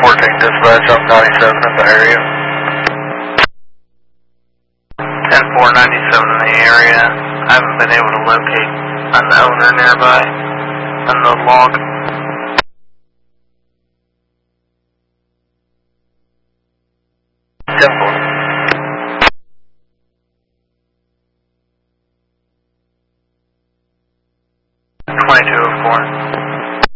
14 dispatch, I'm 97 in the area. 10-497 in the area. I haven't been able to locate an owner nearby on the log. Simple. 2204.